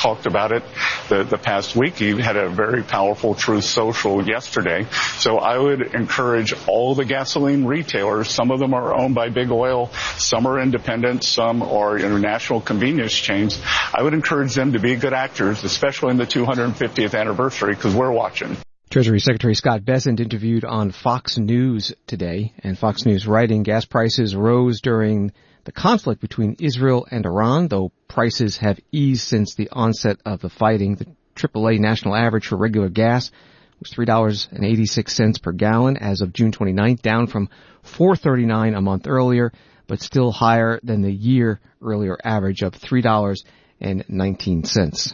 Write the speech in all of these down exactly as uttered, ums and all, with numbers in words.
talked about it the, the past week. He had a very powerful Truth Social yesterday. So I would encourage all the gasoline retailers. Some of them are owned by big oil. Some are independent. Some are international convenience chains. I would encourage them to be good actors, especially in the two hundred fiftieth anniversary, because we're watching. Treasury Secretary Scott Bessent interviewed on Fox News today, and Fox News writing gas prices rose during the conflict between Israel and Iran, though prices have eased since the onset of the fighting. The triple A national average for regular gas was three dollars and eighty-six cents per gallon as of June twenty-ninth, down from four dollars and thirty-nine cents a month earlier, but still higher than the year earlier average of three dollars and nineteen cents.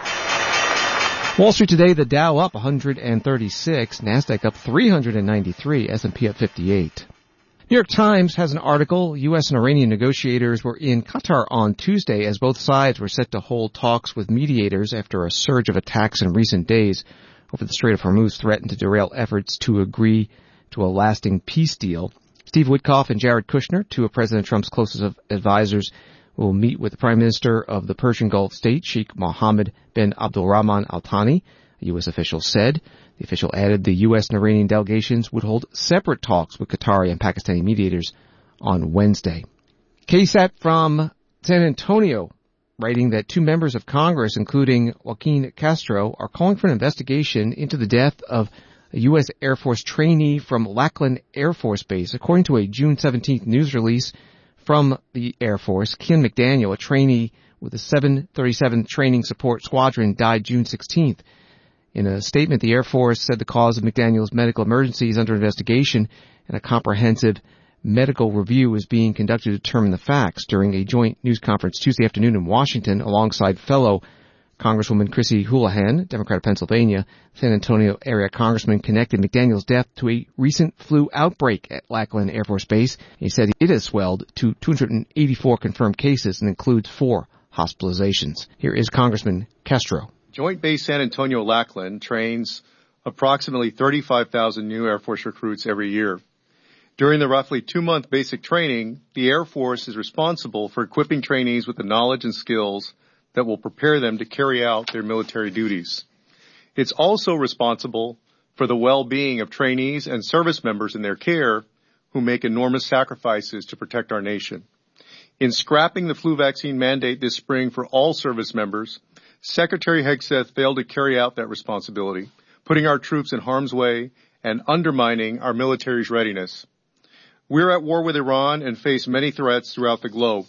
Wall Street today, the Dow up one hundred thirty-six, NASDAQ up three hundred ninety-three, S and P up fifty-eight. New York Times has an article. U S and Iranian negotiators were in Qatar on Tuesday as both sides were set to hold talks with mediators after a surge of attacks in recent days over the Strait of Hormuz threatened to derail efforts to agree to a lasting peace deal. Steve Witkoff and Jared Kushner, two of President Trump's closest advisors, will meet with the Prime Minister of the Persian Gulf state, Sheikh Mohammed bin Abdulrahman Al Thani, a U S official said. The official added the U S and Iranian delegations would hold separate talks with Qatari and Pakistani mediators on Wednesday. K SAT from San Antonio, writing that two members of Congress, including Joaquin Castro, are calling for an investigation into the death of a U S Air Force trainee from Lackland Air Force Base. According to a June seventeenth news release from the Air Force, Keon McDaniel, a trainee with the seven thirty-seventh Training Support Squadron, died June sixteenth. In a statement, the Air Force said the cause of McDaniel's medical emergency is under investigation and a comprehensive medical review is being conducted to determine the facts. During a joint news conference Tuesday afternoon in Washington alongside fellow Congresswoman Chrissy Houlihan, Democrat of Pennsylvania, San Antonio area congressman connected McDaniel's death to a recent flu outbreak at Lackland Air Force Base. He said it has swelled to two hundred eighty-four confirmed cases and includes four hospitalizations. Here is Congressman Castro. Joint Base San Antonio Lackland trains approximately thirty-five thousand new Air Force recruits every year. During the roughly two-month basic training, the Air Force is responsible for equipping trainees with the knowledge and skills that will prepare them to carry out their military duties. It's also responsible for the well-being of trainees and service members in their care who make enormous sacrifices to protect our nation. In scrapping the flu vaccine mandate this spring for all service members, Secretary Hegseth failed to carry out that responsibility, putting our troops in harm's way and undermining our military's readiness. We're at war with Iran and face many threats throughout the globe.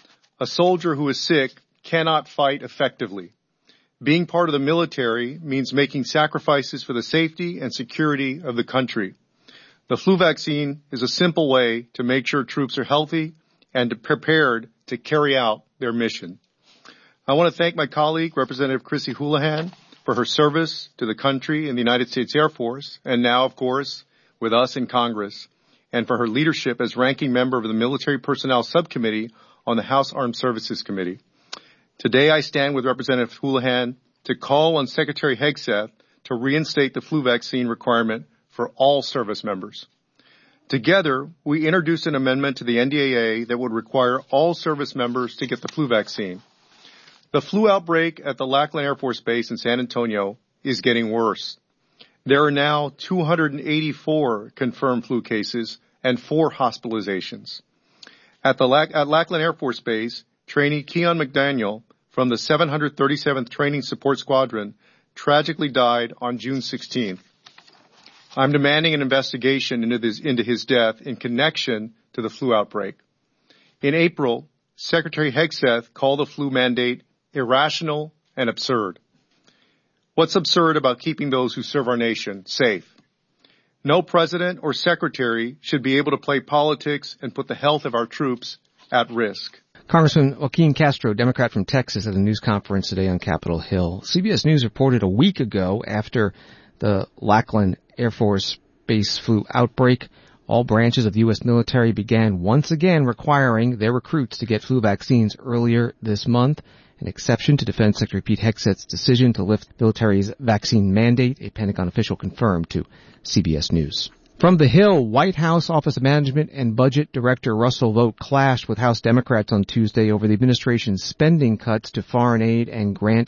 A soldier who is sick cannot fight effectively. Being part of the military means making sacrifices for the safety and security of the country. The flu vaccine is a simple way to make sure troops are healthy and prepared to carry out their mission. I want to thank my colleague, Representative Chrissy Houlihan, for her service to the country in the United States Air Force, and now, of course, with us in Congress, and for her leadership as ranking member of the Military Personnel Subcommittee on the House Armed Services Committee. Today, I stand with Representative Houlihan to call on Secretary Hegseth to reinstate the flu vaccine requirement for all service members. Together, we introduced an amendment to the N D A A that would require all service members to get the flu vaccine. The flu outbreak at the Lackland Air Force Base in San Antonio is getting worse. There are now two hundred eighty-four confirmed flu cases and four hospitalizations. At the La- at Lackland Air Force Base, trainee Keon McDaniel from the seven hundred thirty-seventh Training Support Squadron tragically died on June sixteenth. I'm demanding an investigation into, this, into his death in connection to the flu outbreak. In April, Secretary Hegseth called the flu mandate irrational and absurd. What's absurd about keeping those who serve our nation safe? No president or secretary should be able to play politics and put the health of our troops at risk. Congressman Joaquin Castro, Democrat from Texas, at a news conference today on Capitol Hill. C B S News reported a week ago after the Lackland Air Force Base flu outbreak, all branches of the U S military began once again requiring their recruits to get flu vaccines earlier this month, an exception to Defense Secretary Pete Hegseth's decision to lift the military's vaccine mandate, a Pentagon official confirmed to C B S News. From the Hill, White House Office of Management and Budget Director Russell Vought clashed with House Democrats on Tuesday over the administration's spending cuts to foreign aid and grant